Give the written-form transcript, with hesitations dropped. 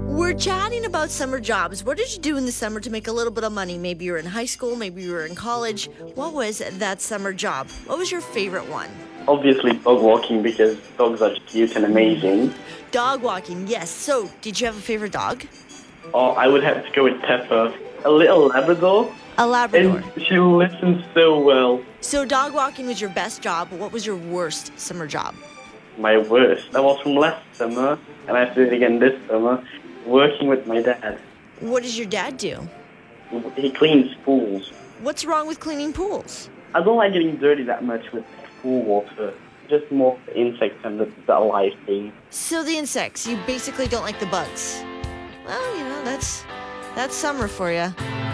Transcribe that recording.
We're chatting about summer jobs. What did you do in the summer to make a little bit of money? Maybe you were in high school, maybe you were in college. What was that summer job? What was your favorite one? Obviously dog walking because dogs are cute and amazing. Dog walking, yes. So, did you have a favorite dog? Or I would have to go with Pepper, a little Labrador. A Labrador. And she listens so well. So, dog walking was your best job. What was your worst summer job? My worst. That was from last summer, and I have to do it again this summer, working with my dad. What does your dad do? He cleans pools. What's wrong with cleaning pools? I don't like getting dirty that much with pool water. Just more insects and the alive thing. So the insects, you basically don't like the bugs. Well, that's summer for you.